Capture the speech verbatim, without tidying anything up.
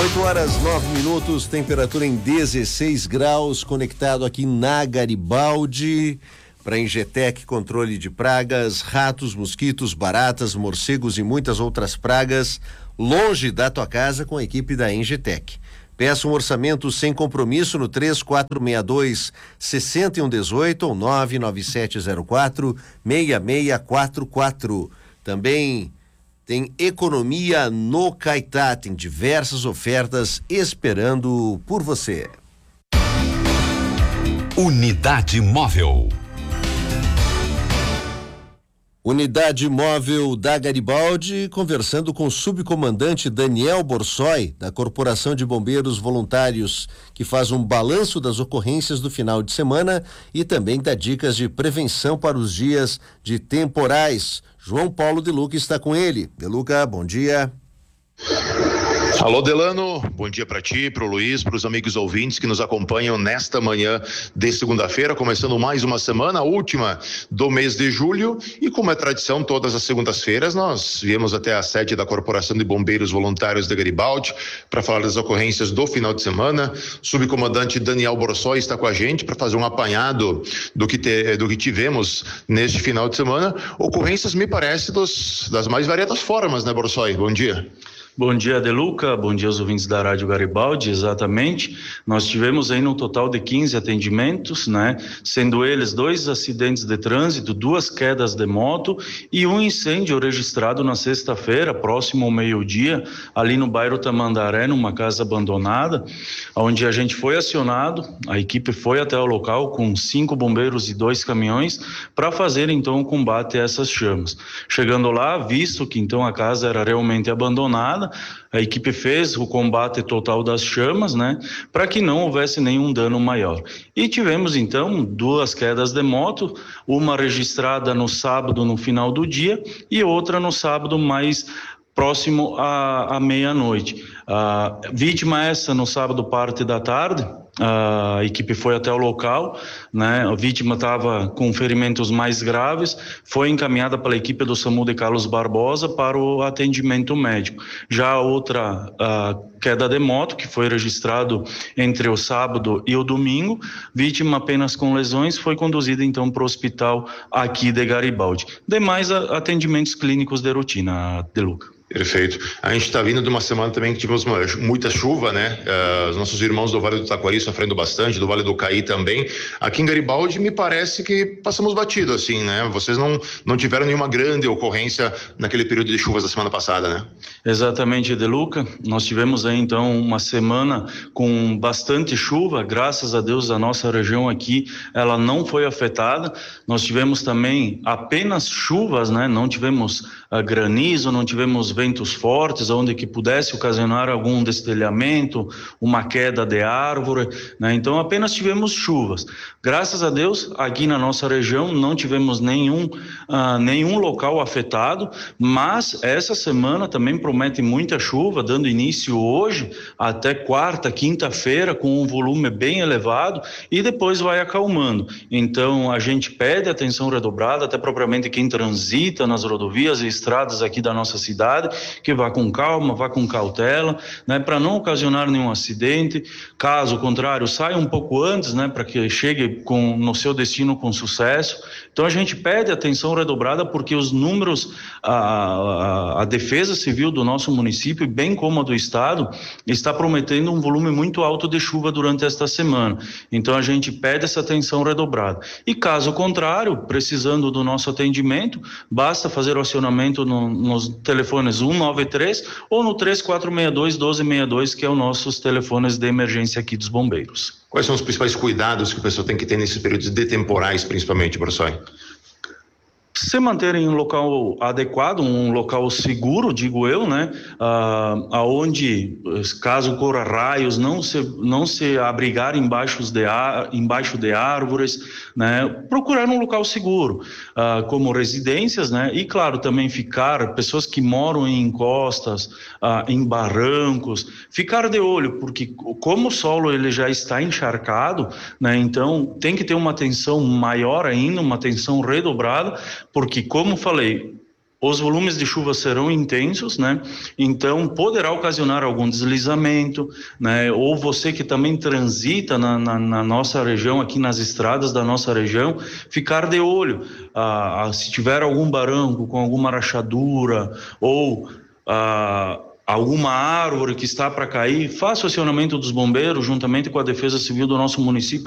oito horas, nove minutos, temperatura em dezesseis graus, conectado aqui na Garibaldi, para Ingetec, controle de pragas, ratos, mosquitos, baratas, morcegos e muitas outras pragas, longe da tua casa com a equipe da Ingetec. Peça um orçamento sem compromisso no três quatro seis dois, seis um um oito ou nove nove sete zero quatro, seis seis quatro quatro. Também tem economia no Caetá, tem diversas ofertas esperando por você. Unidade Móvel. Unidade Móvel da Garibaldi, conversando com o subcomandante Daniel Borsoi, da Corporação de Bombeiros Voluntários, que faz um balanço das ocorrências do final de semana e também dá dicas de prevenção para os dias de temporais. João Paulo De Luca está com ele. De Luca, bom dia. Alô, Delano, bom dia para ti, para o Luiz, para os amigos ouvintes que nos acompanham nesta manhã de segunda-feira, começando mais uma semana, a última do mês de julho, e como é tradição, todas as segundas-feiras nós viemos até a sede da Corporação de Bombeiros Voluntários de Garibaldi para falar das ocorrências do final de semana. O subcomandante Daniel Borsoi está com a gente para fazer um apanhado do que, te, do que tivemos neste final de semana. Ocorrências, me parece, dos, das mais variadas formas, né, Borsoi? Bom dia. Bom dia, De Luca, bom dia aos ouvintes da Rádio Garibaldi, exatamente. Nós tivemos aí no total de quinze atendimentos, né? Sendo eles dois acidentes de trânsito, duas quedas de moto e um incêndio registrado na sexta-feira, próximo ao meio-dia, ali no bairro Tamandaré, numa casa abandonada, onde a gente foi acionado, a equipe foi até o local com cinco bombeiros e dois caminhões para fazer então o combate a essas chamas. Chegando lá, visto que então a casa era realmente abandonada, a equipe fez o combate total das chamas, né, para que não houvesse nenhum dano maior. E tivemos então duas quedas de moto, uma registrada no sábado no final do dia e outra no sábado mais próximo à, à meia-noite. A vítima essa no sábado parte da tarde. A equipe foi até o local, né? A vítima estava com ferimentos mais graves, foi encaminhada pela equipe do SAMU de Carlos Barbosa para o atendimento médico. Já a outra a queda de moto, que foi registrado entre o sábado e o domingo, vítima apenas com lesões, foi conduzida então para o hospital aqui de Garibaldi. Demais a, atendimentos clínicos de rotina, De Luca. Perfeito. A gente está vindo de uma semana também que tivemos uma, muita chuva, né? Uh, os nossos irmãos do Vale do Taquari sofrendo bastante, do Vale do Caí também. Aqui em Garibaldi me parece que passamos batido, assim, né? Vocês não, não tiveram nenhuma grande ocorrência naquele período de chuvas da semana passada, né? Exatamente, De Luca. Nós tivemos aí então uma semana com bastante chuva, graças a Deus a nossa região aqui, ela não foi afetada. Nós tivemos também apenas chuvas, né? Não tivemos uh, granizo, não tivemos ventos fortes, onde que pudesse ocasionar algum destelhamento, uma queda de árvore, né? Então apenas tivemos chuvas. Graças a Deus, aqui na nossa região não tivemos nenhum, uh, nenhum local afetado, mas essa semana também promete muita chuva, dando início hoje até quarta, quinta-feira, com um volume bem elevado e depois vai acalmando. Então a gente pede atenção redobrada, até propriamente quem transita nas rodovias e estradas aqui da nossa cidade, que vá com calma, vá com cautela, né, para não ocasionar nenhum acidente. Caso contrário, saia um pouco antes, né, para que chegue com, no seu destino com sucesso. Então a gente pede atenção redobrada porque os números, a, a, a Defesa Civil do nosso município, bem como a do estado, está prometendo um volume muito alto de chuva durante esta semana. Então a gente pede essa atenção redobrada. E caso contrário, precisando do nosso atendimento, basta fazer o acionamento no, nos telefones um nove três ou no três quatro seis dois, um dois seis dois, que é os nossos telefones de emergência aqui dos bombeiros. Quais são os principais cuidados que o pessoal tem que ter nesses períodos de temporais, principalmente, Borsoi? Se manter em um local adequado, um local seguro, digo eu, né? Ah, aonde, caso corra raios, não se, não se abrigar embaixo de, ar, embaixo de árvores, né? Procurar um local seguro, ah, como residências, né? E claro, também ficar, pessoas que moram em encostas, ah, em barrancos, ficar de olho, porque como o solo ele já está encharcado, né? Então tem que ter uma atenção maior ainda, uma atenção redobrada, porque, como falei, os volumes de chuva serão intensos, né? Então poderá ocasionar algum deslizamento, né? Ou você que também transita na, na, na nossa região, aqui nas estradas da nossa região, ficar de olho. Ah, ah, se tiver algum barranco com alguma rachadura ou ah, alguma árvore que está para cair, faça o acionamento dos bombeiros juntamente com a Defesa Civil do nosso município.